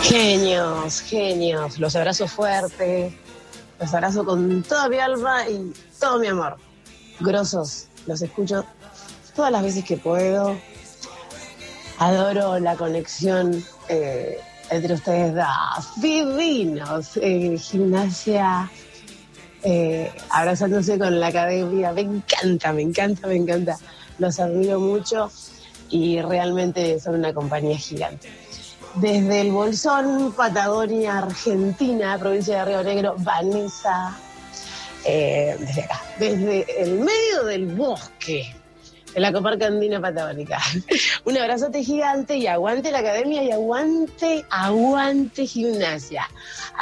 Genios, genios. Los abrazo fuerte, los abrazo con toda mi alma y todo mi amor. Grosos, los escucho todas las veces que puedo. Adoro la conexión entre ustedes dos. Divinos. Gimnasia, abrazándose con la academia. Me encanta, me encanta, me encanta. Los admiro mucho y realmente son una compañía gigante. Desde el Bolsón, Patagonia, Argentina, provincia de Río Negro, Vanessa, desde acá, desde el medio del bosque de la comarca andina patagónica. Un abrazote gigante y aguante la academia y aguante, aguante gimnasia.